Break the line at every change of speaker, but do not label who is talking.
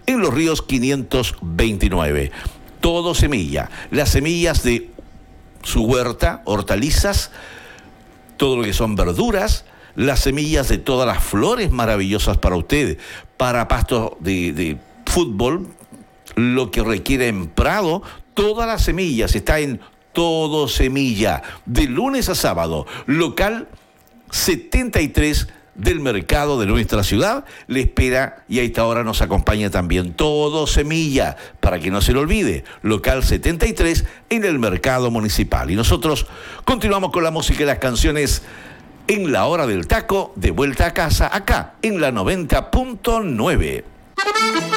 en Los Ríos 529. Todo semilla. Las semillas de su huerta, hortalizas, todo lo que son verduras, las semillas de todas las flores maravillosas para usted, para pastos de fútbol, lo que requiere en Prado, todas las semillas, está en Todo Semilla, de lunes a sábado, local 73 del mercado de nuestra ciudad, le espera y a esta hora nos acompaña también Todo Semilla, para que no se lo olvide, local 73 en el mercado municipal. Y nosotros continuamos con la música y las canciones en la hora del taco, de vuelta a casa, acá en la 90.9.